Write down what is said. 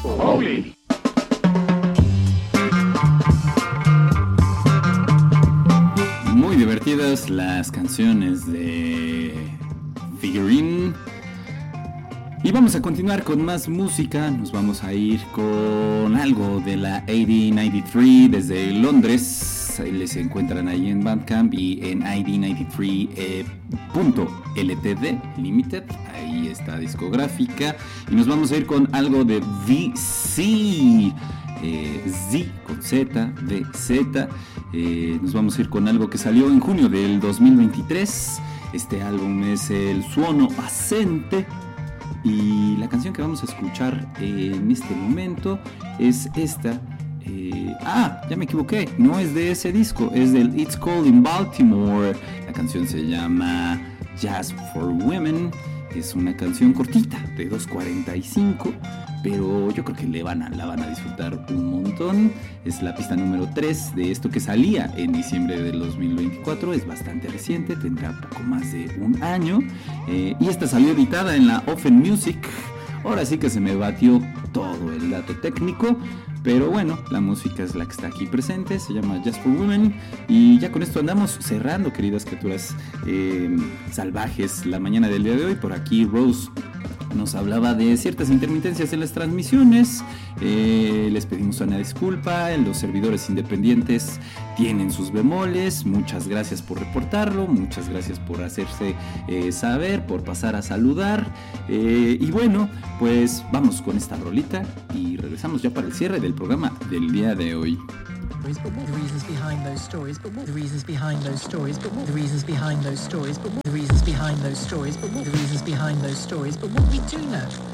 Oh, lady. Muy divertidas las canciones de Figurine. Y vamos a continuar con más música. Nos vamos a ir con algo de la ID93 desde Londres. Les encuentran ahí en Bandcamp y en id93.ltd Limited. Ahí está discográfica. Y nos vamos a ir con algo de VC. Z con Z, VZ. Nos vamos a ir con algo que salió en junio del 2023. Este álbum es el Suono Assente. Y la canción que vamos a escuchar en este momento es esta. Ya me equivoqué, no es de ese disco, es del It's Cold in Baltimore. La canción se llama Jazz for Women. Es una canción cortita, de 2:45, pero yo creo que la van a disfrutar un montón. Es la pista número 3 de esto que salía en diciembre del 2024. Es bastante reciente, tendrá poco más de un año. Y esta salió editada en la Offen Music. Ahora sí que se me batió todo el dato técnico, pero bueno, la música es la que está aquí presente, se llama Just for Women. Y ya con esto andamos cerrando, queridas criaturas salvajes, la mañana del día de hoy. Por aquí Rose nos hablaba de ciertas intermitencias en las transmisiones. Les pedimos una disculpa. Los servidores independientes tienen sus bemoles. Muchas gracias por reportarlo, muchas gracias por hacerse saber, por pasar a saludar. Y bueno, pues vamos con esta rolita y regresamos ya para el cierre del programa del día de hoy. But what the reasons behind those stories, but what the reasons behind those stories, but what the reasons behind those stories, but what the reasons behind those stories, but what the reasons behind those stories, but what we do know